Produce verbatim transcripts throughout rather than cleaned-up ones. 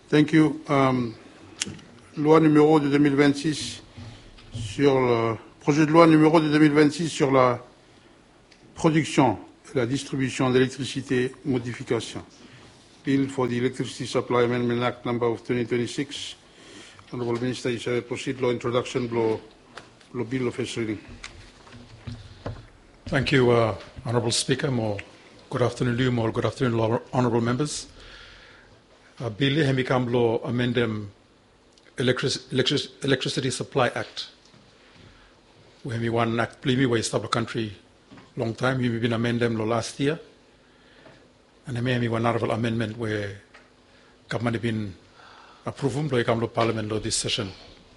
Thank you. Um, loi numéro de deux mille vingt-six sur le projet de loi numéro de deux mille vingt-six sur la production et la distribution d'électricité, modification. Bill for the Electricity Supply Amendment Act number of twenty twenty-six. Honorable Minister, you shall proceed. Law introduction, blow, blow bill of first reading. Thank you, uh, Honourable Speaker. More good afternoon to you, more good afternoon, honourable members. Uh, Bill Hemikam Law Amendem Electric, Electric, Electricity Supply Act. We have one act, please me, we stop the country long time. We've been amended law last year. And I may have one honourable amendment where government have been approved, law come to Parliament law this session.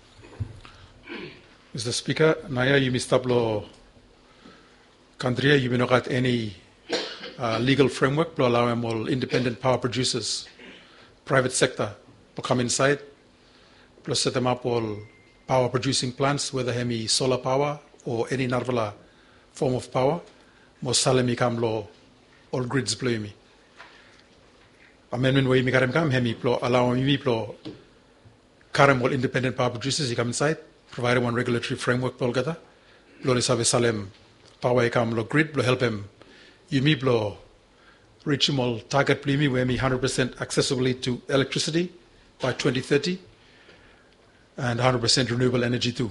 Mister Speaker, Naya, you missed up law country, you may not got any uh, legal framework to allow all independent power producers, private sector, to come inside, plus set them up all power producing plants, whether hemi solar power or any other form of power. Most salami kam law, all grids play me. Amendment where you make come hemi plo allow me plo current all independent power producers you come inside, provide one regulatory framework together. Lo sabe salem power kam lo grid lo help him. You me plo reach him all target play me where me one hundred percent accessibility to electricity by twenty thirty and one hundred percent renewable energy too.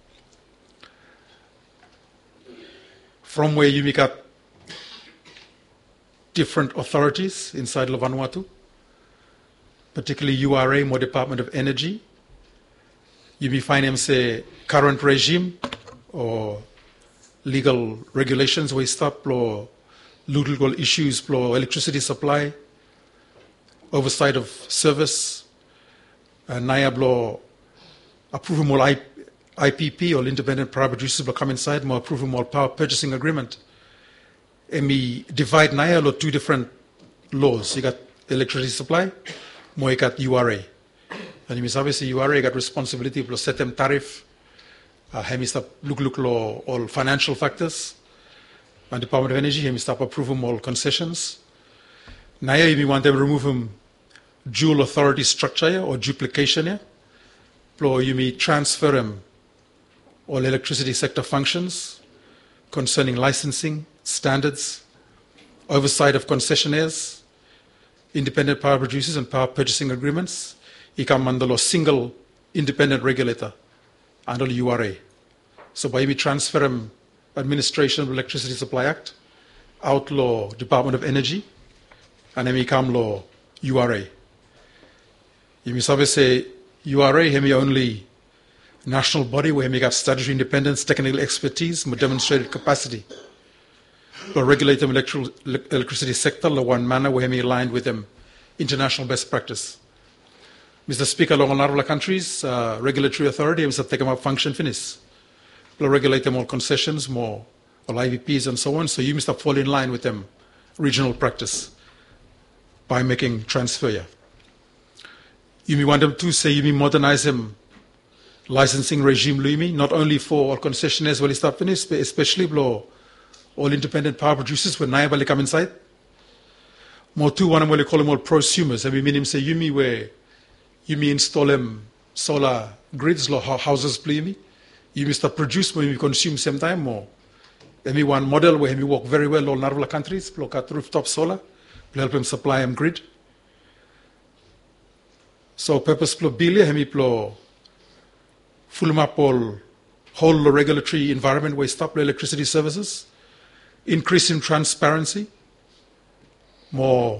From where you make up different authorities inside of Vanuatu, particularly U R A, more Department of Energy. You may find them say current regime or legal regulations where stop or legal issues for electricity supply, oversight of service, and NIAB law approval more I P P or independent power producers will come inside, more approval more power purchasing agreement. And we divide N I A law two different laws. You got electricity supply, more you got U R A. And you must obviously U R A got responsibility to set them tariff, uh, he must look look law all financial factors. And Department of Energy, he must approve them all concessions. N I A, you want them to remove them dual authority structure or duplication. Or you may transfer them all electricity sector functions concerning licensing, standards, oversight of concessionaires, independent power producers and power purchasing agreements. He come under a single independent regulator under the U R A. So by me transfer him Administration of Electricity Supply Act, outlaw Department of Energy, and then he come law U R A. You must always say U R A, he only national body where he got statutory independence, technical expertise, demonstrated capacity. To regulate the electricity sector, the one manner where he aligned with them international best practice. Mister Speaker, along all countries, uh, regulatory authority must take them up function finish. To regulate them all concessions, more all I V Ps and so on. So you must have fall in line with them regional practice by making transfer. Yeah. You may want them to say you may modernize them licensing regime, Luimi, not only for all concessionaires will start finish, but especially blow all independent power producers when Naya come inside. More two one will call them all prosumers. And we mean him say you me where you may install them solar grids, law houses play me. You may start produce when you consume same time more. Let me one model where we work very well all Narvala countries, look at rooftop solar, help them supply them grid. So purpose plo bilia hemi plo full map all whole regulatory environment where stop electricity services, increase in transparency, more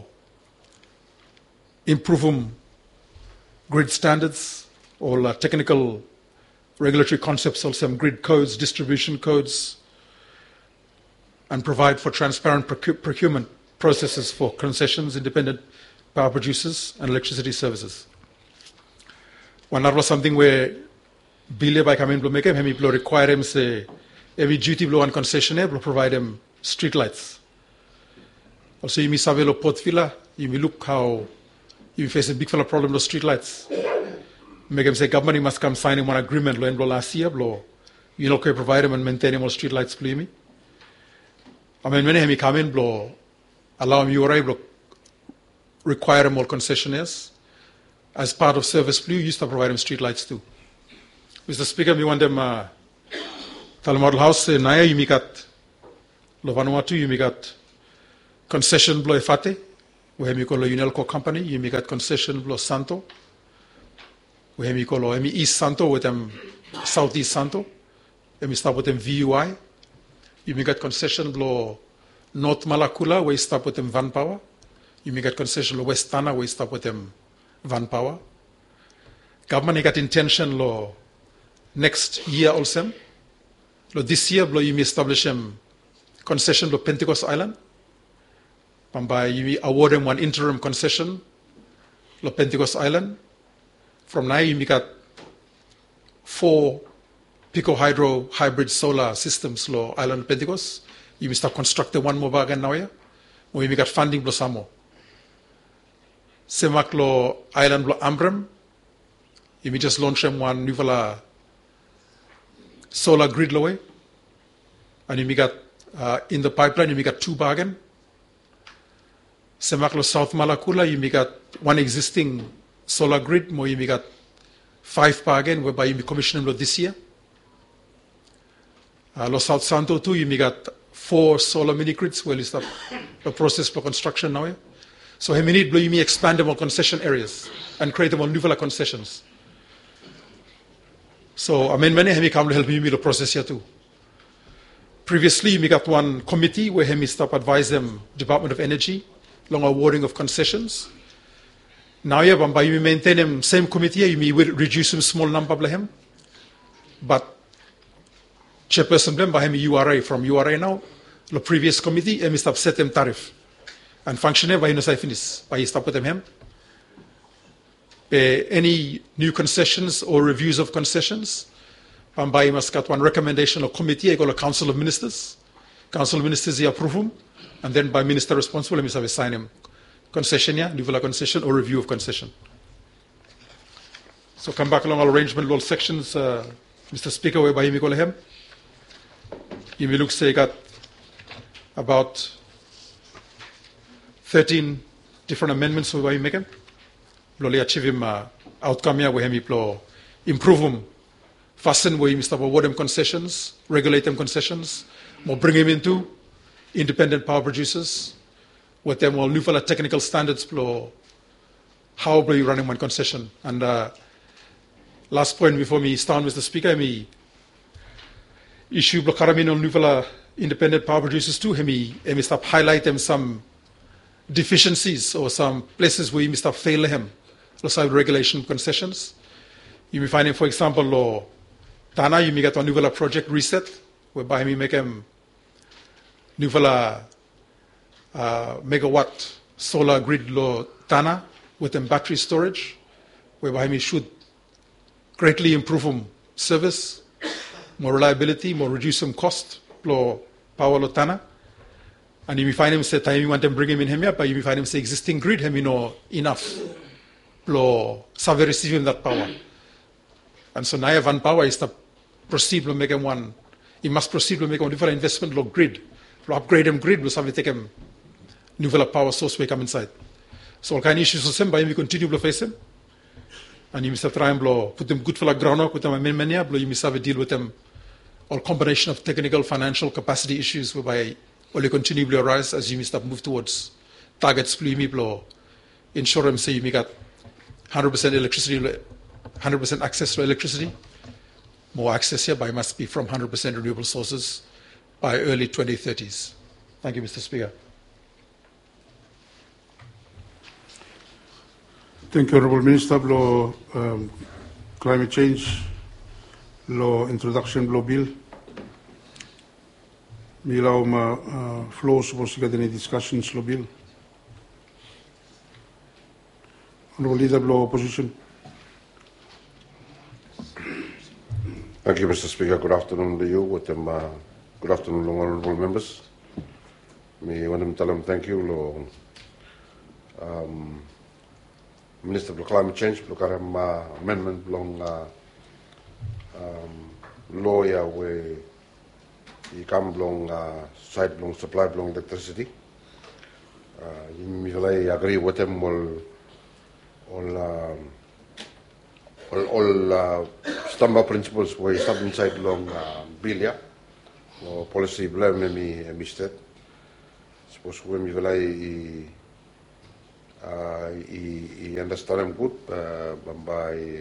improve grid standards, all uh, technical regulatory concepts, also some grid codes, distribution codes, and provide for transparent procu procurement processes for concessions, independent power producers, and electricity services. One that was something where Bill by coming to make him, he will require him say every duty blow and concessionaire will provide him street lights. Also, you may savelo Port Vila, you may look how you face a big fella problem with street lights. Make him say government must come sign him one agreement lo last year, blow. You know, can provide him and maintain him all street lights, please me. I mean, when he come in, blow, allow him U R A, blow, require him all concessionaires. as part of Service Blue, used to provide them street lights too. Mister Speaker, we want them uh, Tal Model House in Naya, you got Lo Vanuatu, you got concession Blo Efate, where we call a Unelco company, you got concession Blo Santo, where we call a East Santo with them Southeast Santo, and we start with them V U I. You may get concession Blo North Malakula, where you start with them Van Power. You may get concession Blo West Tana, where you start with them Van Power. Government got intention lo next year also. Lo this year, lo you may establish them concession lo Pentecost Island. By you may award them one interim concession lo Pentecost Island. From now, you may get four Pico Hydro hybrid solar systems lo Island Pentecost. You may start constructing one more again now. Yeah, we may get funding lo samo. Semak lo Island lo Ambrem. You may just launch them one new solar grid low, and you may get uh, in the pipeline. You may get two bargain. Semaklo South Malakula, you may get one existing solar grid. More you may get five bargain, whereby you may commission them this year. Uh, Los South Santo too, you may get four solar mini grids. Well, you start the process for construction now. So we need you may expand them on concession areas and create them on new concessions. So amendment he come to help you with the process here too. Previously, we got one committee where he stop advise them Department of Energy, long awarding of concessions. Now yeah, by you maintain them same committee, you may reduce them small number of him. But chairperson them by him U R A from U R A now, the previous committee, he stop set them tariff. And functioning by you know finish by you stop with them him. Uh, any new concessions or reviews of concessions, Pambai must get one recommendation of committee, I call a council of ministers. Council of ministers, they approve them, and then by minister responsible, I must have a sign him concession, yeah, new concession or review of concession. So come back along our arrangement, all sections, uh, Mister Speaker, whereby you may call him. You may look, say, got about thirteen different amendments whereby you make them. Bloli achieve him uh, outcome here where he plo improve him, fasten where he stop award them concessions, regulate them concessions, more bring him into independent power producers, with them all new for technical standards plo how blo you running one concession. And uh, last point before me start, Mister Speaker, me issue blo karamin on new for independent power producers too. He me stop highlight them some deficiencies or some places where you may stop fail him. Local regulation concessions. You may find him, for example, law Tana, you may get a new project reset, whereby we make him new uh, megawatt solar grid law Tana with them battery storage, whereby we should greatly improve him service, more reliability, more reduce some cost, law power law Tana. And you may find him say time you want to bring him in here, but you may find him say existing grid him you know enough. Lo save receive him that power. And so now Van Power is to proceed to make him one. He must proceed to make one different investment lo grid. Lo upgrade him grid, lo save take him new power source we come inside. So all kind of issues with him, but you continue to face him. And you must have try and blow, put them good for like ground up with them amendment here, blow you must have a deal with them all combination of technical financial capacity issues whereby will you continually arise as you start move towards targets blow ensure them say you may get one hundred percent electricity, one hundred percent access to electricity. More access here by must be from one hundred percent renewable sources by early twenty thirties. Thank you, Mister Speaker. Thank you, Honourable Minister. Blow um, climate change, law introduction, blow bill. Milaw ma uh, flow supposed to get any discussions, law bill. Honourable Leader, blow opposition. Thank you, Mister Speaker. Good afternoon to you. With them, uh, good afternoon, honourable members. Me want to tell them thank you, lo, um, Minister for Climate Change. Look at him uh, amendment long uh, um, lawyer where he come long uh, side long supply long electricity. Uh, you may agree with him all all uh, all, all uh, standard principles were established inside long uh, bill, or policy blame me me state. Suppose when we will I uh, I understand them good, uh, by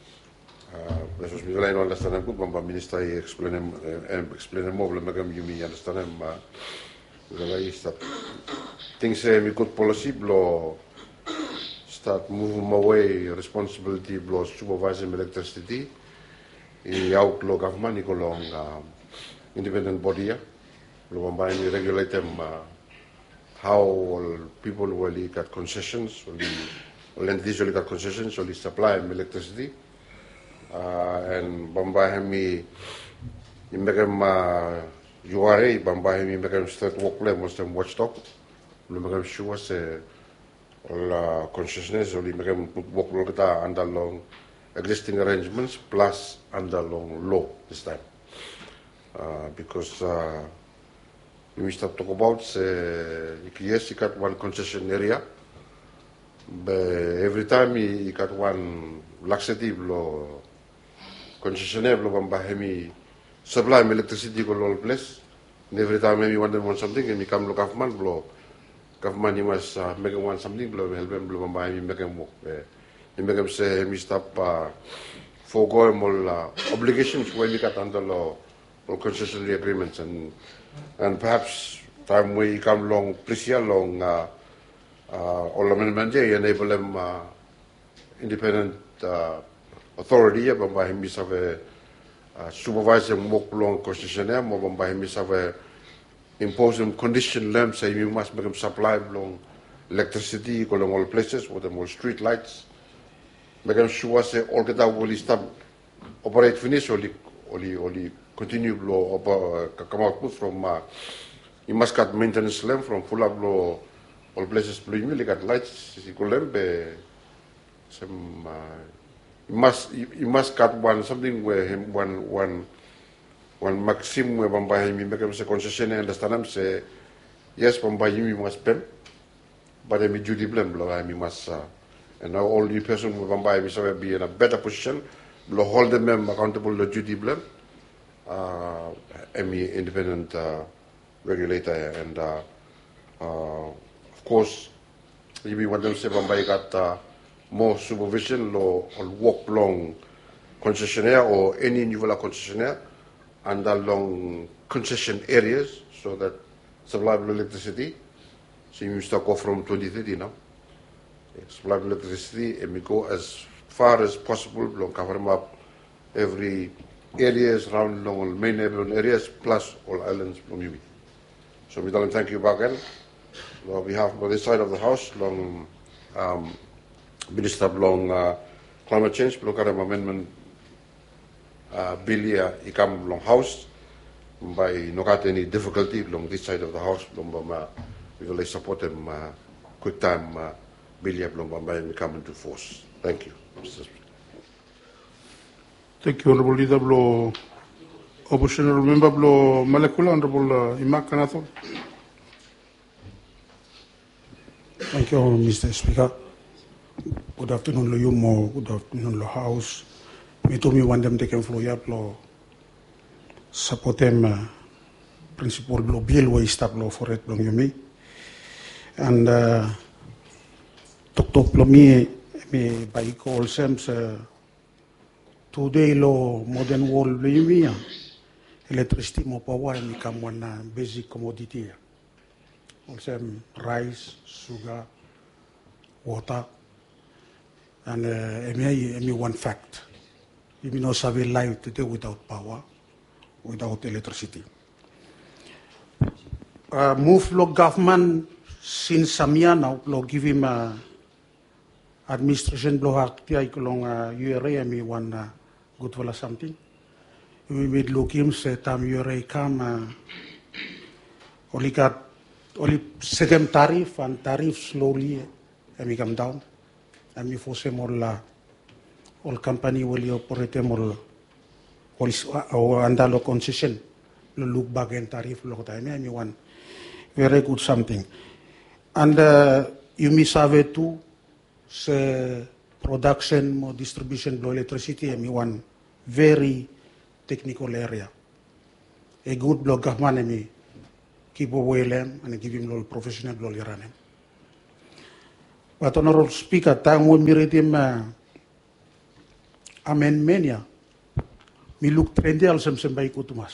uh, suppose we will I understand them good, but minister explain them uh, explain them more. But you me understand them. Uh, we will I start things say we good policy blow. Start moving away responsibility blow supervising electricity. I outlaw government I go long uh, independent body. Blow by regulate them. Uh, how all people will get concessions, or entities will get concessions, or supply electricity, uh, and Bombay me, you make them U R A, Bombay me make them state work plan, most them watchdog, you make them sure say all concessions, or you make them work look under long existing arrangements plus under long law this time, uh, because. Uh, We start talk about uh, yes, you got one concession area, but every time you got one laxative law concessionaire law by me supply electricity go all place. And every time maybe one want something and you come to government blow government you must uh, make them want something blow help them blow by me make them work. You make them say me stop uh, forego all uh, obligations when you got under law or concessionary agreements and. And perhaps time we come along, please along, uh, uh, all amendment enable them uh, independent uh, authority, but by him is have a supervisor work along concessionaire, but by him is have a impose them condition them say you must make them supply along electricity along all places with them all street lights, make them sure say all get out will stop operate finish only only only. Continue blow uh, come out from uh, you must cut maintenance lamp from full up blow all places blue you got lights you could lamp some uh, you must you, you must cut one something where him one one one maximum where by him you make him say concession and understand him say yes by him you must pay but him duty blame blow him you must uh, and now all the person who by him so be in a better position blow hold them accountable the duty blame. Uh, M E independent uh, regulator and uh, uh, of course if we want them to say Bombay got uh, more supervision or, or walk long concessionaire or any new concessionaire and along concession areas so that supply of electricity so you start go from twenty thirty now supply of electricity and we go as far as possible long cover them up every areas around long main neighborhood areas plus all islands from U B. So we don't thank you back again. On behalf of this side of the house, long um, Minister long uh, climate change, look at amendment uh, bill here, he come long house by no got any difficulty along this side of the house. Long uh, we will support them uh, quick time uh, bill here long by come into force. Thank you, Mister Speaker. Thank you, Honourable Leader. Blow Opposition Member Blow Malekula, Honourable uh, Imak Kanathol. Thank you, Mister Speaker. Good afternoon, Loyumo. Good afternoon, Lo House. Me to me want them taken floor yap lo support them uh, principal blow bill way stop law for it long you me and uh, talk talk lo me me by call sems. Uh, Today, lo modern world lo electricity mo power mi kam one basic commodity. Also rice, sugar, water, and uh, me one fact. You know, survey life today without power, without electricity. Uh, move lo government since some year now, lo give him uh, administration blow hakti ay kulong uh, U R A me one. Uh, good for something. We made look him say tam yore come uh, only got only second tariff and tariff slowly and we come down and we force more uh, all company will operate more or under concession look back and tariff look time and we want very good something and uh, you miss have too say production mo distribution of electricity emi one very technical area. A good blog government emi keep away them and give him little professional blog him. But Honorable Speaker, time when we read him uh, amendment ya, mi look trendy al sem sem baik utumas.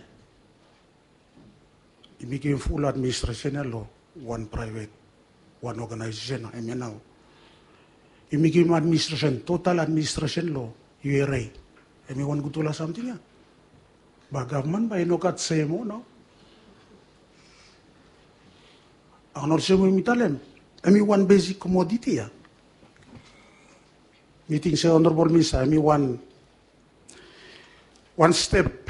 Imi give full administration law, one private, one organization, I mean now. Imi give administration, total administration law, U R A. Imi one gutula something ya. Ba government ba inokat semo no. Honor semo mitalem. Imi one basic commodity ya. Meeting sa Honorable Minister, imi one one step.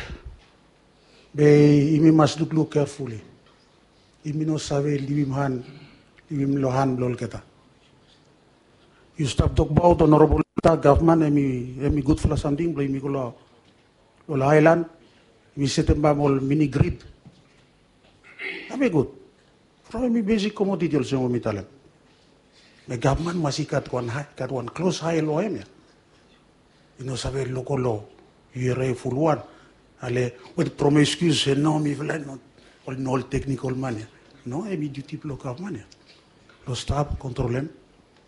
Be imi must look look carefully. Imi no sabe libim han, libim lohan lol keta. You stop talk about Honorable government, imi imi good for something, but imi ko lo lo island, imi setemba mol mini grid. Abi good. From imi basic commodity also mo mitalem. The government masih kat one high, kat one close high lo em ya. Ino sabe loko lo, yere full one. Ale with promiscuous no mi vela no all no technical man. No, emi duty lo government. Lo staff control them.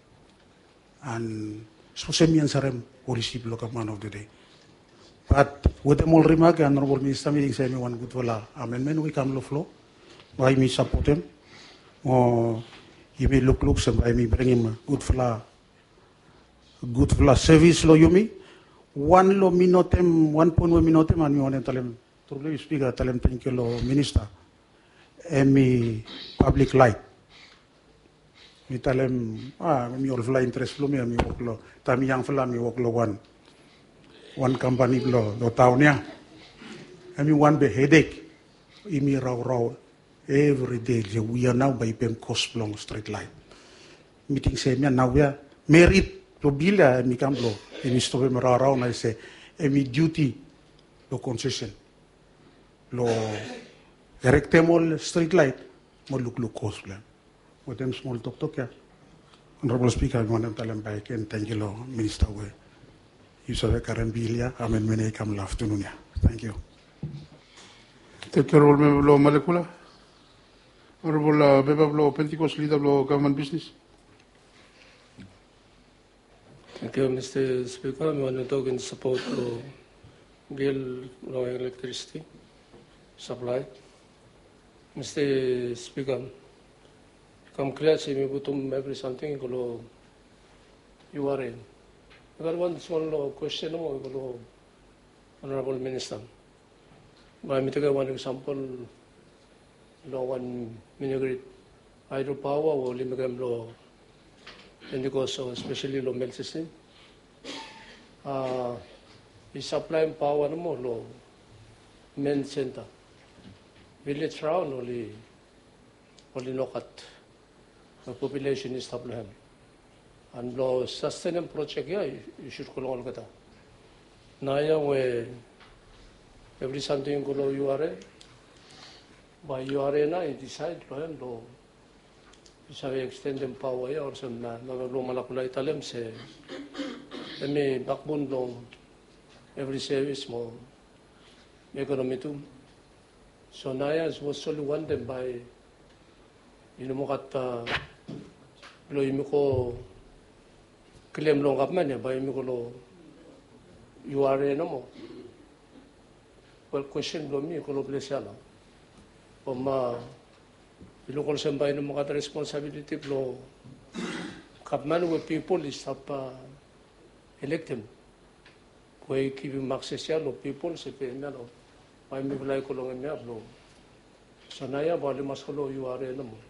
And so semian sarem policy lo government of the day. But with them all remark, Honorable Minister meeting say me one good wala amendment we come lo flow. Why me support them? Oh, you may look look somebody me bring him good fla good fla service lo yumi one lo minotem one point one minotem and you want talem truly speaker talem thank you lo minister emi public light mi talem ah mi ol fla interest lo mi mi wok lo tami yang fla mi wok lo one one company lo lo taunia emi one be headache imi raw raw every day we are now by pem cost long straight line meeting say me now we are merit lo bila mi kam lo emi stop me ra ra na say emi duty lo concession lo erectemol street light mo look look cost plan with them small talk talk ya Honorable Speaker I want to tell them back and thank you lo minister we you sabe karambilia amen mene kam la afternoon ya thank you Thank you, Honorable Member Lo Malekula. Honorable uh, Member of Pentecost Leader of Government Business. Thank you, Mister Speaker. I want to talk in support of bill of electricity supply. Mister Speaker, come clear see me butum every something ko you are in. I got one small question mo Honorable Minister. By me take one example. Lo one mini-grid hydropower o limagam lo because so especially lo melt system uh, is supplying power mo lo main center village round only only lokat the population is supplying and lo sustainable project ya you should call all kata na ya we every something ko lo U R A by U R A na I decide lo yan lo sabi extended power ya or some na lo malakulay talem se emi backbone lo every service mo economy too so na ya was only one them by you mo kat lo imi ko claim lo government ya by imi ko lo U R A no mo well question lo mi ko lo blesya lang Poma, ilokol sembay ng mga responsibility lo kapman with people is up uh, elect him. Kung give him access ya lo people si pena lo, may mi bulay ko lang niya lo. So naya bali mas ko lo U R A na mo.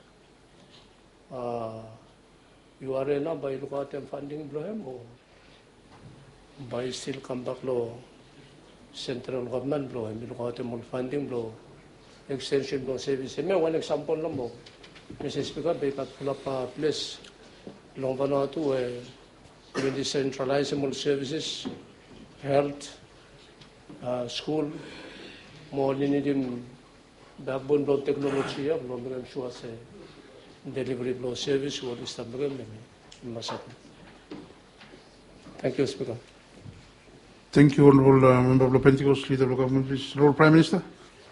Ah, U R A na by lokatem funding lo hem o by still come back lo central government lo hem lokatem mo funding lo. Extension of service. May one example lang mo. Mister Speaker, bikat pula pa place long Vanuatu eh with decentralizable services, health, uh, school, more linidim backbone blow technology ya, blow magam sure say delivery blow service will establish me masak. Thank you, Speaker. Thank you, Honourable uh, Member of the Pentecost, Leader of the Government. Please, Honourable Prime Minister.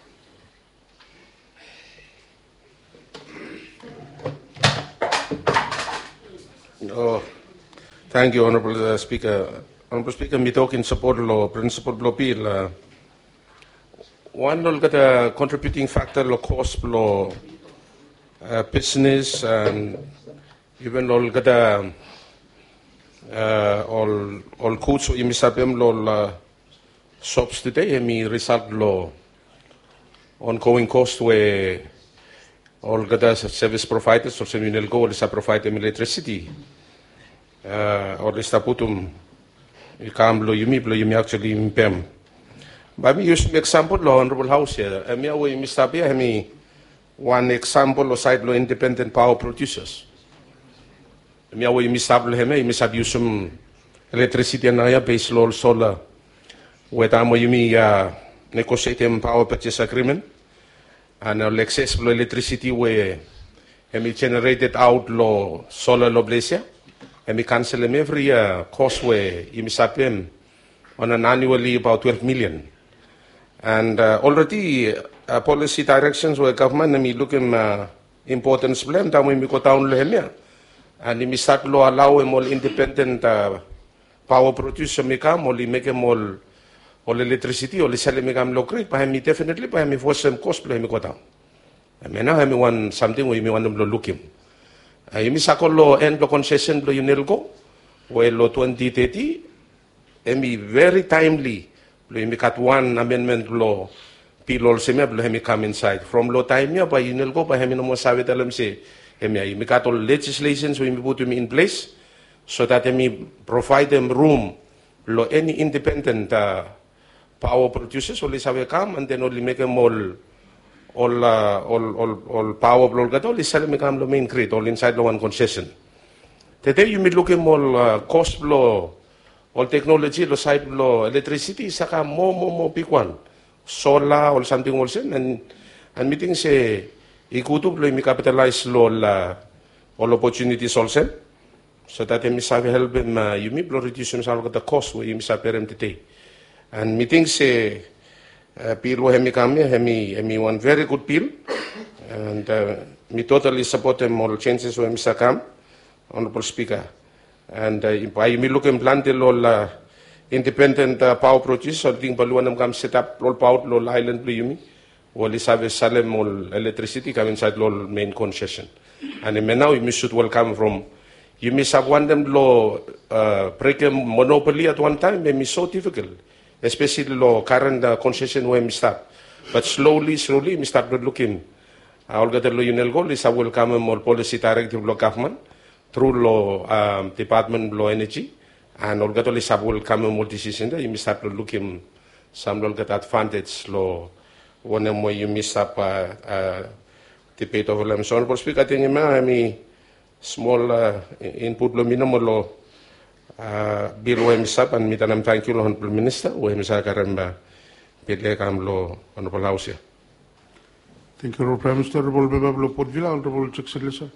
Oh, thank you, Honourable uh, Speaker. Honourable Speaker, me talk in support of law, principle law bill. Uh, one will get a contributing factor law cost law uh, business and even all get a uh, all all coach so imisabem law shops today me result law ongoing cost where all get a service providers or seminal go is a provide them electricity. Uh, or the staputum, you can't blow you me, blow you me actually in P M. But me use an example, law Honourable House here. I mean, we Mister B, I mean, one example of side law independent power producers. I mean, we Mister B, I mean, Mister use some electricity and I base law solar, where time you me negotiate power purchase agreement, and uh, excess electricity where I mean generated out law solar law blazer. And we cancel them every year, cost where you miss up them on an annually about twelve million. And uh, already uh, policy directions where government and me looking uh, importance blame that when we go down here. And we start to allow them all independent uh, power producer make them or make them all all electricity or sell them make them low grade. But me definitely but me force them cost blame me go down. I mean now I want something where me want them to look him. Ay mi sakol lo end lo concession lo yunelgo, well lo twenty thirty, emi very timely lo emi cut one amendment lo pilol semia lo emi come inside from lo time ya by yunelgo by emi no mo sabi talam se emi ay mi cut all legislation so emi put them in place so that emi provide them room lo any independent uh, power producers so li sabi come and then only make them all. All, uh, all, all, all power blow got all is selling become the main grid, all inside the one concession. Today you may look at all uh, cost blow, all technology, the side blow, electricity, saka more, more, more big one. Solar or something also, and and meeting say, ikutu blow me capitalize all, uh, all opportunities also, so that they may help him, uh, you may blow reduce himself the cost where you may support him today. And meeting say, Uh, bill hemi kami hemi hemi one very good bill and uh, me totally support them all changes when Mister Kam, Honourable Speaker, and uh, by me look implant all uh, independent uh, power producer thing baluan kam set up all power all island blue yumi wali save salem all electricity come inside all main concession and uh, now you should welcome from you miss have one them law uh, break a monopoly at one time may be so difficult. Especially the current uh, concession where we start. But slowly, slowly, we start looking. All get the Lionel goal is I will come more policy directive law government through law um, Department of Law Energy, and all get all is I will come more decision there. You start looking some will get advantage law one of you miss up uh, uh, debate over them. So, for speaker, I think I mean small uh, input law minimal law. Uh, bill we misap and mitanam thank you Honourable Minister we misakaramba bill kam lo Honourable House. Thank you, Honourable Prime Minister. Honourable Member of Port Vila, Honourable Jackson.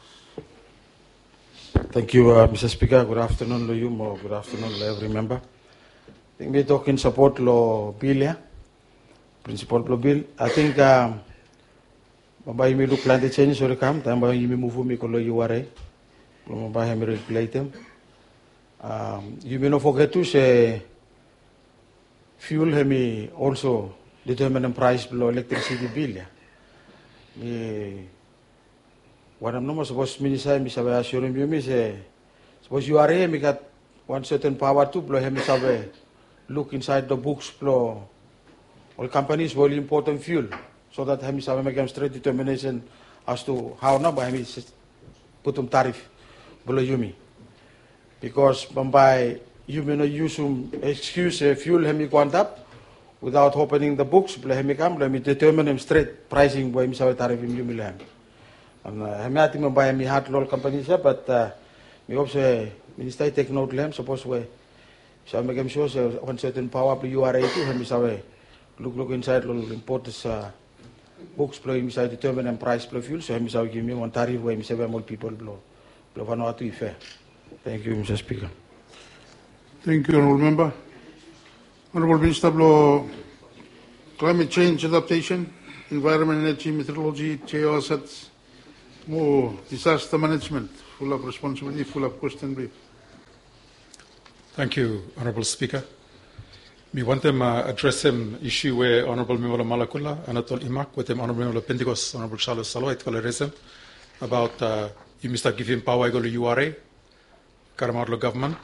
Thank you, uh, Mister Speaker. Good afternoon to you, or good afternoon to every member. I think we talk in support lo bill, yeah? Principal lo bill. I think um, Mabay mi look climate change or come, time by you move me ko lo U R A, Mabay mi regulate them. Um, you may not forget to say fuel hemi also determine the price below electricity bill. Yeah? Me, what I'm not supposed to say, me sabi assuring you, me say, suppose you are here, me got one certain power to blow hemi sabi look inside the books blow all companies will important fuel so that hemi sabi make them straight determination as to how now by hemi put them tariff below you me. Because by you may not use some excuse uh, fuel hemi go up without opening the books, let me come, let me determine them straight pricing by himself tariff in Jumilam. And hemi ati me buy me hard local companies here, but uh, me hope say minister take note them suppose we shall make them sure say one certain power up U R A too hemi sawe look look inside little import uh, books play himself determine them price play fuel so hemi sawe give me one tariff where hemi say more people blow blow one or two fair. Thank you, Mister Speaker. Thank you, Honourable Member. Honourable Minister of Climate Change Adaptation, Environment, Energy, Meteorology, T A O assets, more disaster management, full of responsibility, full of question brief. Thank you, Honourable Speaker. We want them uh, address an issue where Honourable Member Malakula, Anatol Imak, with them Honourable Member Pentecost, Honourable Charles Salo, it colorism about uh, you Mister giving power go to U R A, Karamarlo government.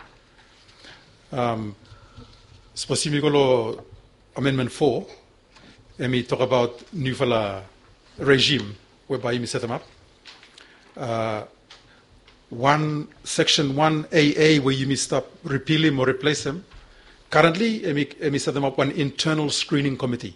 Um, specifically, Amendment four, and we talk about new regime whereby you set them up. Uh, one section one A A where you may stop repeal him or replace him. Currently, I may set them up one internal screening committee.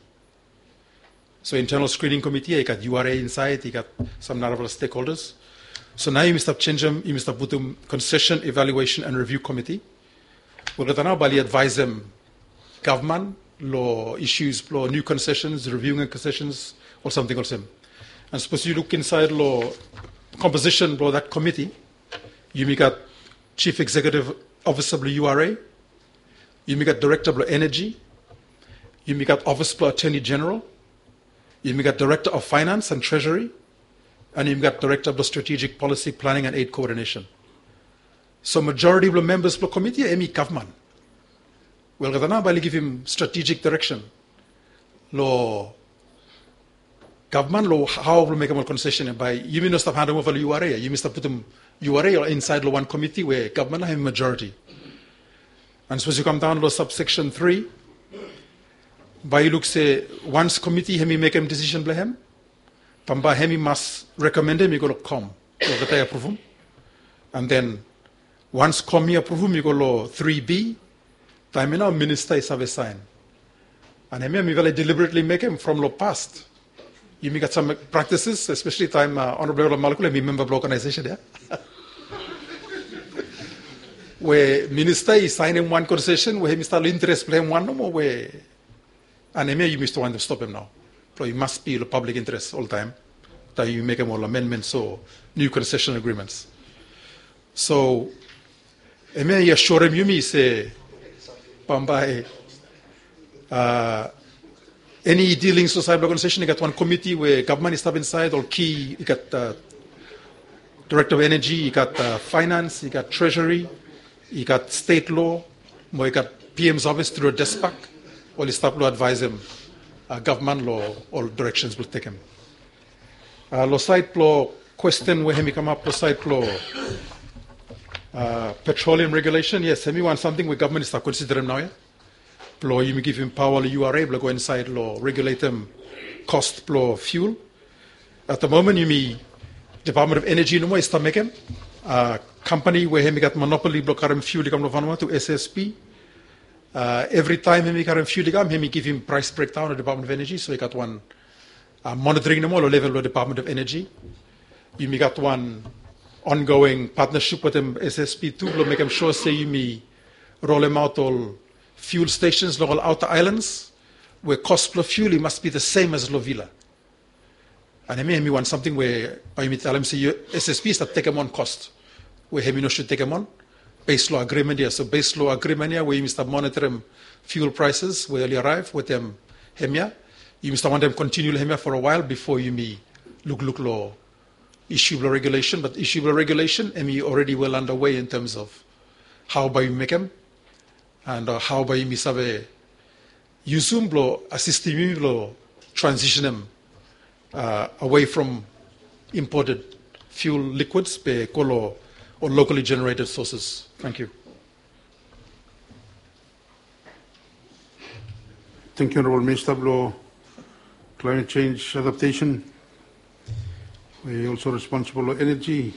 So internal screening committee, you got U R A inside, you got some number of stakeholders. So now you must have changed them, you must have put them concession evaluation and review committee. We're going to now advise them government law issues, law new concessions, reviewing concessions, or something else. And suppose you look inside law composition law that committee, you may got chief executive officer of the U R A, you may got director of energy, you may got office of attorney general, you may got director of finance and treasury, and you may got director of the strategic policy planning and aid coordination. So majority of the members of the committee are M E government. Well, we give him strategic direction. Law government law how will make a concession by you may not have hand over the U R A. You must have put them U R A or inside the one committee where government have majority. And suppose you come down to subsection three, by you look say once committee hemi make a decision by him, Pamba hemi must recommend him, you go to come. So approve him. And then once come you approve him, you go to three B, time now minister is have a sign. And hemi me very deliberately make him from law past. You may get some practices, especially time uh, Honorable Malakula, me member of the organization there. Where minister is signing one concession, where he must have interest play one no more where and maybe you must want to stop him now. So it must be the public interest all the time. That you make them all amendments or new concession agreements. So I may assure him you may say Pambai uh any dealings with cyber organization, you got one committee where government is inside, or key, you got uh, director of energy, you got uh, finance, you got treasury, you got state law, you got P M's office through a desk pack, or you stop law advise him, uh, government law, all directions will take him. Uh, law side law question where he come up, law side law uh, petroleum regulation, yes, he want something where government is not considering now, yeah? Law, you may give him power, U R A, but go inside law, regulate them, cost law, fuel. At the moment, you may Department of Energy no more is to make him uh, company where he got monopoly block him fuel to Vanuatu S S P. Uh, every time he got him fuel he may give him price breakdown of Department of Energy, so he got one uh, monitoring no more level of Department of Energy. You may got one ongoing partnership with him S S P too, make him sure say you may roll him out all fuel stations, local outer islands, where cost per fuel it must be the same as Lovila. And I may want something where I may tell him say S S P is that take him on cost, where he no should take him on base law agreement here. So base law agreement here where you must monitor him fuel prices where they arrive with them hemia. You must want them continue hemia for a while before you may look look law issue law regulation, but issue law regulation I mean already well underway in terms of how by you make them. And uh, how by you misabe usum blo assisting blo transition them uh, away from imported fuel liquids be kolo or locally generated sources. Thank you. Thank you, Honourable Minister of Climate Change Adaptation. We are also responsible for energy.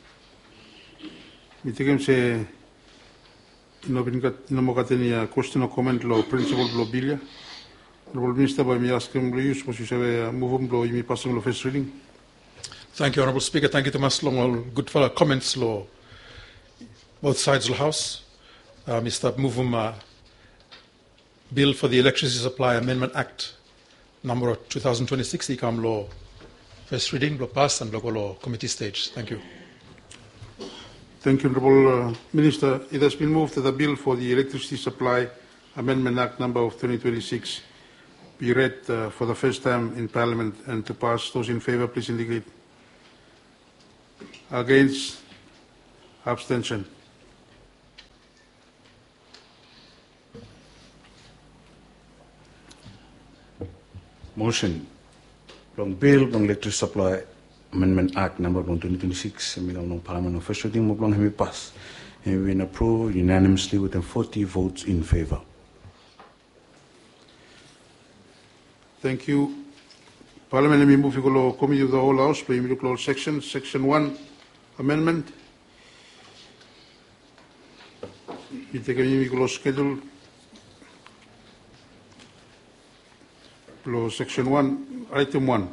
We take him say no got any question or comment law principle law bill. Honourable Minister, by me asking you suppose you say move on law you may pass on first reading. Thank you, Honourable Speaker. Thank you, Thomas Long. All good for comments law. Both sides of the House. Uh, Mister Movum uh, Bill for the Electricity Supply Amendment Act number two thousand twenty-six, Ecam law. First reading, law pass and local law committee stage. Thank you. Thank you, Honourable uh, Minister. It has been moved that the bill for the Electricity Supply Amendment Act number of twenty twenty-six be read uh, for the first time in Parliament and to pass. Those in favour, please indicate. Against? Abstention? Motion. Long bill, long electric supply Amendment Act number twenty twenty-six, Milang long Parliament of first reading, Moblong Hemi pass. And been approved unanimously with forty votes in favour. Thank you. Parliament may move to the Committee of the Whole House, play me close section, section one amendment. You take a close schedule. Close section one, item one.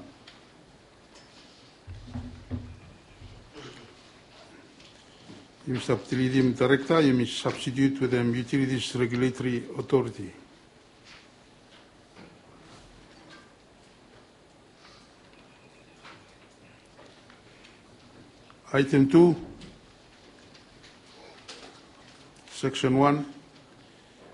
Mister Utilities Director, you may substitute with the Utilities Regulatory Authority. Item two, section one.